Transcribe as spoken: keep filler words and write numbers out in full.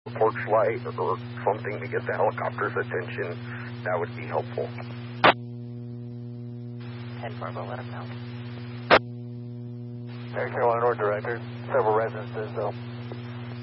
porch light or something to get the helicopter's attention, that would be helpful. ten four, let them know. Air Carolina North Director, several residences, though.